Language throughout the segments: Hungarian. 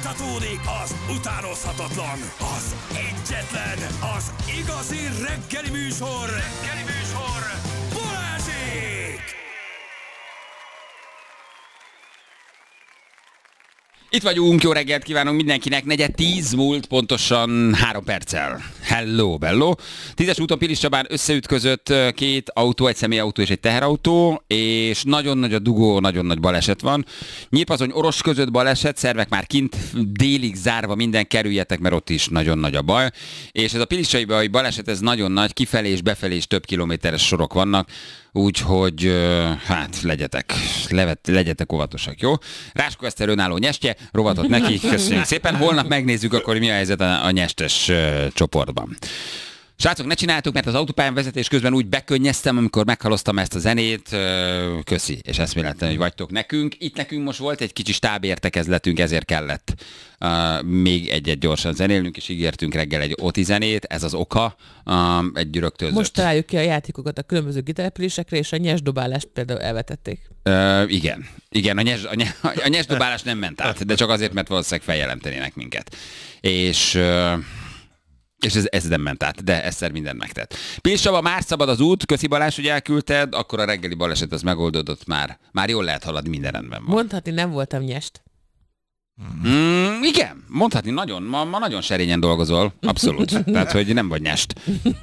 Folytatódik az utánozhatatlan, az egyetlen, az igazi reggeli műsor, Balázsék! Itt vagyunk, jó reggelt kívánunk mindenkinek, 9:10 múlt pontosan 3 perccel. Hello, bello. 10-es úton Pilis Csabán összeütközött két autó, egy személyautó és egy teherautó, és nagyon nagy a dugó, nagyon nagy baleset van. Nyírpazony-Oros között baleset, szervek már kint, délig zárva, minden kerüljetek, mert ott is nagyon nagy a baj. És ez a pilisai baleset, ez nagyon nagy, kifelé és befelé is több kilométeres sorok vannak. Úgyhogy, hát legyetek óvatosak, jó? Ráskó Eszter önálló nyestje, rovatot neki, köszönjük szépen. Holnap megnézzük akkor, mi a helyzet a nyestes csoportban. Srácok, ne csináljátok, mert az autópályán vezetés közben úgy bekönnyeztem, amikor meghaloztam ezt a zenét. Köszi, és eszméletlen, hogy vagytok nekünk. Itt nekünk most volt egy kicsi stábértekezletünk, ezért kellett még egyet gyorsan zenélnünk, és ígértünk reggel egy OTI zenét. Ez az oka, egy rögtönzött. Most találjuk ki a játékokat a különböző kitelepülésekre, és a nyesdobálást például elvetették. Igen, a nyesdobálás nem ment át, de csak azért, mert valószínűleg feljelentenének minket. És ez nem ment át, de Eszter mindent megtett. Pilis Csaba, már szabad az út, köszi Balázs, hogy elküldted, akkor a reggeli baleset az megoldódott már. Már jól lehet haladni, minden rendben van. Mondhatni, nem voltam nyest. Igen, mondhatni, ma nagyon serényen dolgozol, abszolút. Tehát, hogy nem vagy nyest.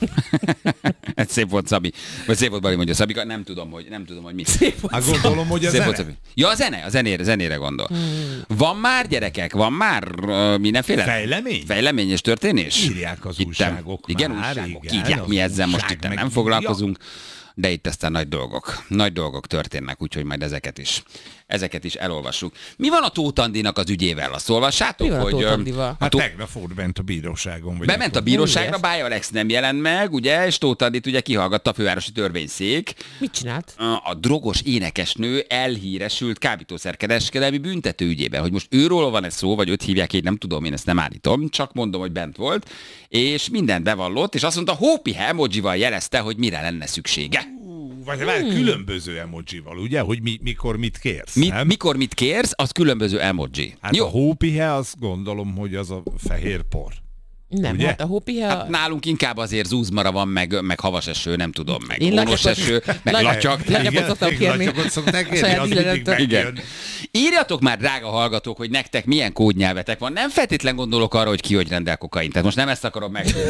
Ez szép volt Szabi. Vagy szép volt Bali, mondja Szabi, nem tudom, hogy mi. Szép volt. Gondolom, hogy a szép zene. Volt, ja, a zenére gondol. Van már, gyerekek, van már mindenféle fejlemény és történés? Írják az újságok. Igen, újságok írják, mi ezzel most itt nem foglalkozunk. De itt aztán nagy dolgok történnek, úgyhogy majd ezeket is elolvassuk. Mi van a Tóth Andinak az ügyével? Azt olvassátok? Mi van a Tóth Andival? Hát tegnap bent a bíróságon. Bement a bíróságra, Bája Alex nem jelent meg, ugye, és Tóth Andit ugye kihallgatta a fővárosi törvényszék. Mit csinált? A drogos énekesnő elhíresült kábítószerkereskedelmi büntető ügyében. Hogy most őról van ez szó, vagy őt hívják, én nem tudom, én ezt nem állítom, csak mondom, hogy bent volt, és mindent bevallott, és azt mondta, hópihe emojival jelezte, hogy mire lenne szüksége. Vagy különböző emojival, ugye, hogy mikor mit kérsz, mikor mit kérsz, az különböző emoji. Hát jó. A hópihe, azt gondolom, hogy az a fehér por. Nem, ugye? hát a hópihe... Hát nálunk inkább azért zúzmara van, meg havas eső, nem tudom, meg Én hónos eső, meg latyak. Latyakot szoktam kérni. Latyakot szokták kérni, Saját az mindig üzletemtől. megjön. Írjatok már, drága hallgatók, hogy nektek milyen kódnyelvetek van. Nem feltétlen gondolok arra, hogy ki hogy rendel kokain. Tehát most nem ezt akarom megtudni.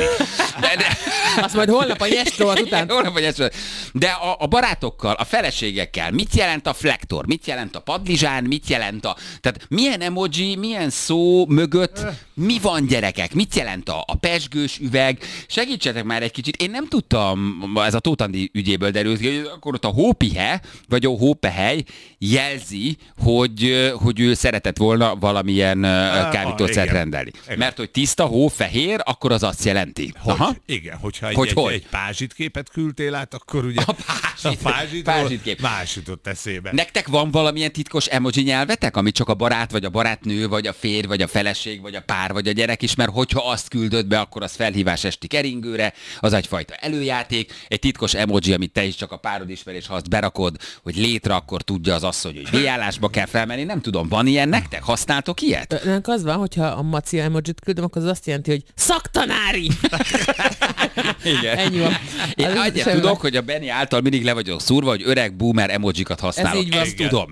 Azt majd holnap a nyestról után. De a barátokkal, a feleségekkel, mit jelent a flektor, mit jelent a padlizsán, mit jelent tehát milyen emoji, milyen szó mögött, mi van, gyerekek, mit jelent a pesgős üveg, segítsetek már egy kicsit. Én nem tudtam, ez a Tóth Andi ügyéből derült ki, hogy akkor ott a hópihe, vagy a hópehely jelzi, hogy ő szeretett volna valamilyen kábítószert rendelni. Igen. Mert hogy tiszta hó, fehér, akkor az azt jelenti. Igen, hogyha egy pázsit képet küldtél át, akkor ugye a pázsit kép más jutott eszébe. Nektek van valamilyen titkos emoji nyelvetek, ami csak a barát, vagy a barátnő, vagy a férj, vagy a feleség, vagy a pár, vagy a gyerek is, mert hogyha azt küldöd be, akkor az felhívás esti keringőre, az egyfajta előjáték, egy titkos emoji, amit te is csak a párod ismer, és ha azt berakod, hogy létre, akkor tudja az asszony, hogy V-állásba kell felmenni. Nem tudom, van ilyen nektek? Használtok ilyet? Ennek az van, hogyha a maci emojit küldöm, akkor az azt jelenti, hogy szaktanári! Igen. Ennyi van. Én egyet tudok, hogy a Benni által mindig le vagyok szúrva, hogy öreg boomer emojikat használok. Ez így van. Ezt tudom.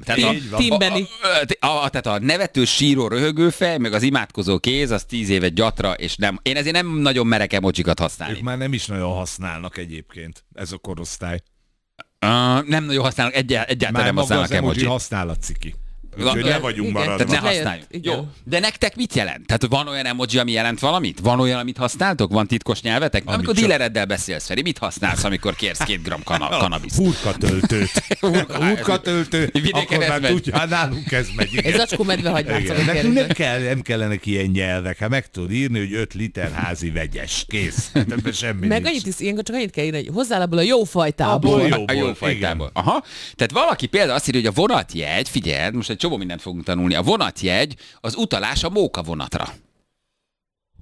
Tehát a nevető, síró, röhögő fej, meg az imádkozó kéz, az 10 évet gyatra, és nem. Én ezért nem nagyon merek emojikat használni. Ők már nem is nagyon használnak egyébként, ez a korosztály. Nem nagyon használnak, egyáltalán már nem használnak emoji emoji. használat ciki. Úgyhogy le vagyunk maradva. Tehát ne használjuk. Jó. De nektek mit jelent? Tehát van olyan emoji, ami jelent valamit? Van olyan, amit használtok? Van titkos nyelvetek? Amikor dílereddel beszélsz, Feri, mit használsz, amikor kérsz 2 gramm kanabiszt? Hurkatöltőt. Hurkatöltő, akkor már tudja, hát nálunk ez megy. Egy zacskó medve hagymát. Nekünk nem kellenek ilyen nyelvek. Hát meg tudod írni, hogy 5 liter házi vegyes. Kész. Semmi meg nincs. ilyenkor csak annyit kell írni, hogy hozzál abból a jó fajtából. A jó fajtából. Aha. Tehát valaki például azt írja, hogy a vonatjegy, figyeld, most egy csomó mindent fogunk tanulni. A vonatjegy az utalás a móka vonatra.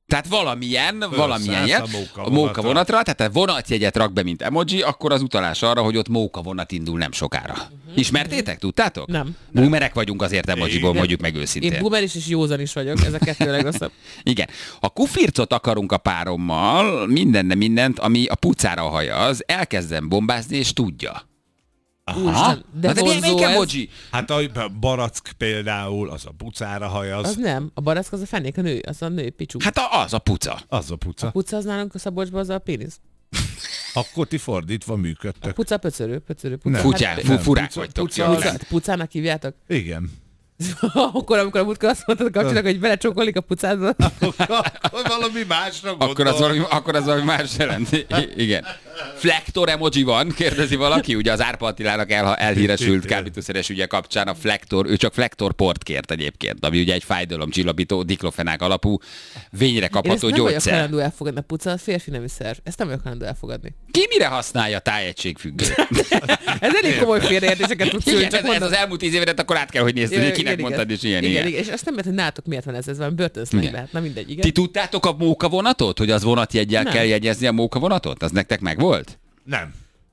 Tehát valamilyen jel. A móka vonatra, tehát a vonatjegyet rak be, mint emoji, akkor az utalás arra, hogy ott móka vonat indul nem sokára. Ismertétek? Tudtátok? Nem. Boomerek vagyunk azért emojiból, mondjuk meg őszintén. Én boomer is és józan is vagyok, ez a kettő legrosszabb. Igen. Ha kufircot akarunk a párommal, mindent, ami a pucára hajaz, elkezdem bombázni, és tudja. Úristen, de melyik emoji? Hát a barack például, az a pucára hajaz. Az nem, a barack az a fenék, a nő, az a nő picsú. Hát az a puca. Az a puca. A puca az nálunk a Szabolcsban az a pénisz. Akkor ti fordítva működtök. A puca pöcörő. Nem. Furák vagytok. Pucának hívjátok? Igen. Akkor, amikor a múltkor azt mondtad a kapcsolatnak, hogy belecsókolik a pucádba. Akkor valami másra gondol. Akkor az valami más jelent. Igen. Flektor emoji van, kérdezi valaki. Ugye az Árpa Attilának elhíresült kábítószeres ügye kapcsán a flektor, ő csak flektorport kért egyébként, ami ugye egy fájdalomcsillapító, diklofenák alapú, vényre kapható gyógyszer. Ezt nem vagyok hajlandó elfogadni, a puca, a férfi nemű szerv. Ezt nem vagyok hajlandó elfogadni. Ki mire használja a tájegységfüggő? Ez elég komoly félreértéseket tudsz szülni. Ez az elmúlt 10 évet, akkor át kell, hogy nézni, hogy kinek mondtad, és ilyen. Igen. És azt nem lehet, hogy nálatok miért van ez van börtönszlegbe. Hát na mindegy, igen. Ti tudtátok a móka vonatot, hogy az vonatjeggyel kell jegyezni a móka vonatot? Az nektek megvolt? Nem.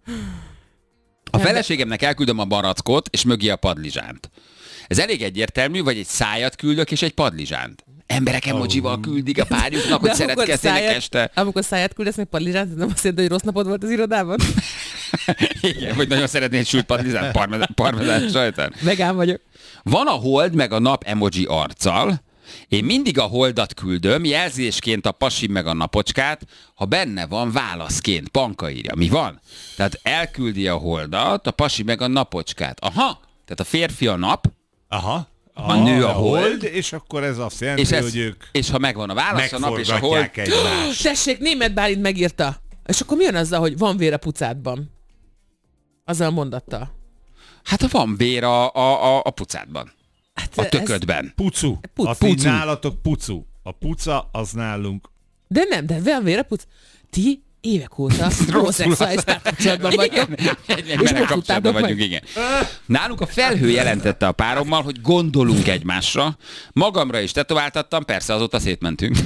A feleségemnek elküldöm a barackot, és mögé a padlizsánt. Ez elég egyértelmű, vagy egy szájat küldök, és egy padlizsánt. Emberek emojival küldik a párjuknak, hogy szeretkezzenek este. Amikor száját küldesz meg padlizsánt, ez nem azt jelenti, hogy rossz napod volt az irodában? Igen, vagy nagyon szeretnél sült padlizsánt, parmezán sajtán. Vegán vagyok. Van a hold meg a nap emoji arccal. Én mindig a holdat küldöm, jelzésként a pasim meg a napocskát, ha benne van válaszként. Panka írja. Mi van? Tehát elküldi a holdat, a pasi meg a napocskát. Aha, tehát a férfi a nap, aha. A nő a hold, és akkor ez azt jelenti, hogy ők és ha megvan a válasz, a nap és a hold. Tessék, Németh Bálint megírta. És akkor mi jön azzal, hogy van vér a pucádban? Azzal a mondattal. Hát ha van vér a pucádban. Hát a töködben. Pucu. Pucu. Nálatok pucu. A puca az nálunk. De nem, de van vér a puc. Ti évek óta homoszexuális párkapcsolatban vagytok. És kapcsolatban vagyunk, igen. Nálunk a felhő jelentette a párommal, hogy gondolunk egymásra. Magamra is tetováltattam, persze azóta szétmentünk.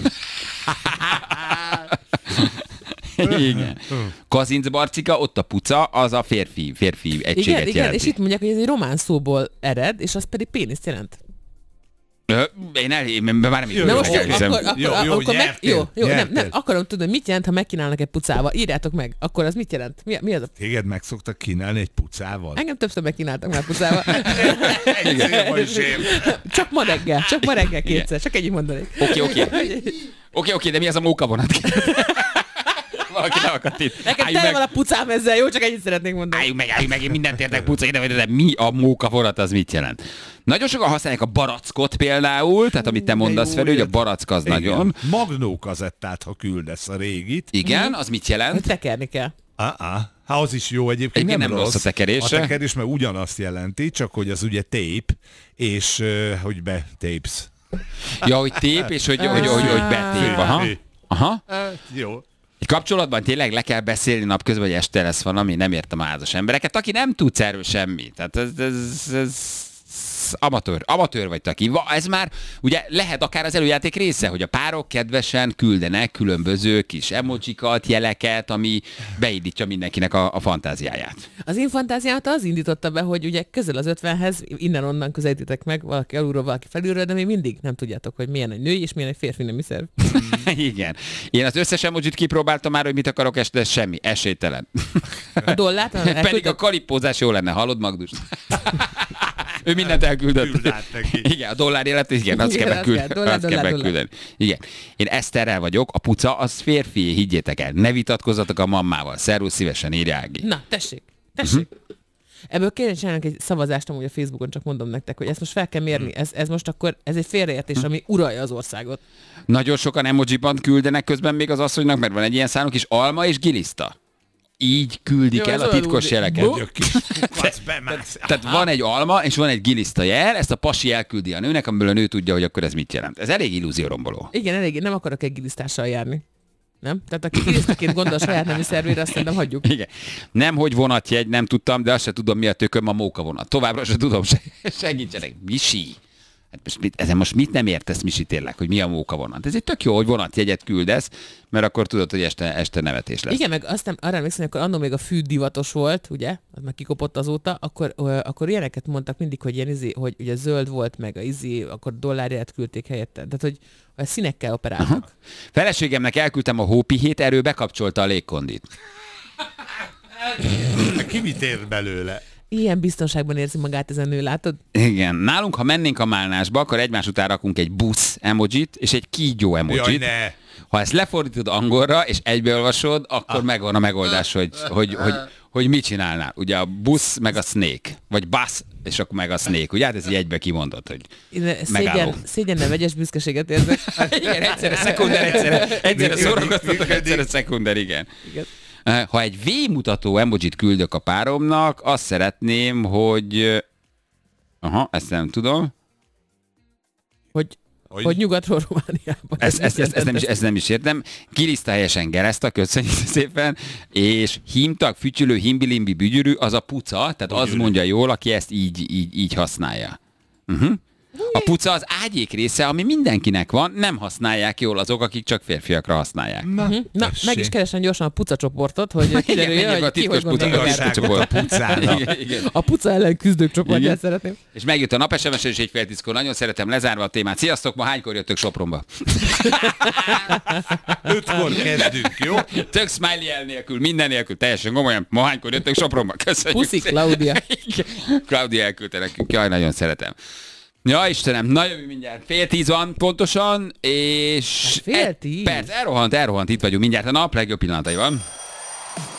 Igen. Kazinc Barcika, ott a puca, az a férfi egységet jelenti. Igen, és itt mondják, hogy ez egy román szóból ered, és az pedig péniszt jelent. Én már nem nem, akarom tudni, hogy mit jelent, ha megkínálnak egy pucával. Írjátok meg, akkor az mit jelent? Mi az a... Téged meg szoktak kínálni egy pucával? Engem többször megkínáltak már pucával. Csak ma reggel kétszer, csak ennyit mondanék. Oké, de mi az a móka vonat? Valaki leakadt itt. Nekem tele van a pucám ezzel, jó? Csak ennyit szeretnék mondani. Álljunk meg, én mindent értek puca, de mi a móka vonat, az mit jelent? Nagyon sokan használják a barackot például, tehát amit te mondasz felül, hogy a barack az nagyon. Magnó kazettát, ha küldesz a régit. Igen, az mit jelent? Hogy tekerni kell. Hát az is jó egyébként, nem rossz a tekerés. A tekerés meg ugyanazt jelenti, csak hogy az ugye tape, és hogy betapes. Ja, hogy tép, és hogy betép. Aha. Jó. Egy kapcsolatban tényleg le kell beszélni napközben, hogy este lesz valami, nem értem a házas embereket, aki nem tudsz erről semmit. Tehát ez amatőr vagy aki. Ez már ugye lehet akár az előjáték része, hogy a párok kedvesen küldenek különböző kis emojikat, jeleket, ami beindítja mindenkinek a fantáziáját. Az én fantáziámat az indította be, hogy ugye közel az 50-hez, innen-onnan közelítitek meg, valaki alulról, valaki felülről, de még mindig nem tudjátok, hogy milyen egy női és milyen egy férfi nemű szerv. Igen. Én az összes emojit kipróbáltam már, hogy mit akarok este, de semmi, esélytelen. A dollát? Pedig a kalipózás jó lenne, hallod, Magdus? Ő mindent elküldött. Igen, a dollár élet, igen, azt kell megküldeni. Igen. Én Eszterrel vagyok, a puca az férfi, higgyétek el. Ne vitatkozzatok a mammával. Szervusz, szívesen írja Ági. Na, tessék. Ebből kéne csinálni egy szavazást amúgy a Facebookon, csak mondom nektek, hogy ezt most fel kell mérni. Ez most akkor, ez egy félreértés, ami uralja az országot. Nagyon sokan emojiban küldenek közben még az asszonynak, mert van egy ilyen számunk is, alma és giliszta. Így küldik el a titkos jeleket. Tehát van egy alma, és van egy giliszta jel, ezt a pasi elküldi a nőnek, amiből a nő tudja, hogy akkor ez mit jelent. Ez elég illúzióromboló. Igen, elég, nem akarok egy gilisztással járni. Nem? Tehát aki gilisztaként gondol a saját nemű szervére, azt szerintem hagyjuk. Igen. Nem, hogy vonatjegy, nem tudtam, de azt se tudom, mi a tököm, a móka vonat. Továbbra se tudom, segítsenek. Misi. Hát ezen most mit nem értesz, Misi, tényleg, hogy mi a mókavonat? Ez egy tök jó, hogy vonatjegyet küldesz, mert akkor tudod, hogy este nevetés lesz. Igen, meg aztán arra emlékszem, hogy annól még a fű divatos volt, ugye, az már kikopott azóta, akkor ilyeneket mondtak mindig, hogy ilyen hogy ugye zöld volt, meg a akkor dollárját küldték helyette. Tehát, hogy a színekkel operáltak. Aha. Feleségemnek elküldtem a hópihét, erről bekapcsolta a légkondit. Ki mit ér belőle? Ilyen biztonságban érzi magát ez a nő, látod? Igen. Nálunk, ha mennénk a málnásba, akkor egymás után rakunk egy busz emojit és egy kígyó emojit. Jaj, ne. Ha ezt lefordítod angolra, és egybeolvasod, akkor megvan a megoldás, hogy mit csinálnál. Ugye a busz, meg a snake. Vagy bus, és akkor meg a snake. Ugye? Hát ez így egybe kimondott, hogy megálló. Szégyen vegyes büszkeséget érzek. Igen, egyszerre szekunder, egyszerre szórakoztatok, egyszerre szekunder, igen. Ha egy V-mutató emojit küldök a páromnak, azt szeretném, hogy... Aha, ezt nem tudom. Hogy nyugatról Romániában. Ezt nem is értem. Kiriszta helyesen Gereszta, köszönjük szépen, és hímtag, fütyülő, himbilimbi, bügyürű, az a puca, tehát az mondja jól, aki ezt így használja. A puca az ágyék része, ami mindenkinek van, nem használják jól azok, akik csak férfiakra használják. Na, meg is keresem gyorsan a puca csoportot, hogy kiderüljön, hogy ki hogy gondolja. A puca ellen küzdők csoportját szeretném. És megjött a nap SMS és egy fél tízkor. Nagyon szeretem, lezárva a témát. Sziasztok, ma hánykor jöttök Sopronba? 5-kor kezdünk, jó? Tök smiley el nélkül, minden nélkül, teljesen komolyan. Ma hánykor jöttök Sopronba? Köszönjük. Puszi, Klaudia. Klaudia elküldte nekünk. Jaj, nagyon szeretem. Ja, Istenem, na jövő mindjárt. 9:30 van pontosan, és... Hát 9:30? Perc, elrohant, itt vagyunk mindjárt a nap legjobb pillanataiban.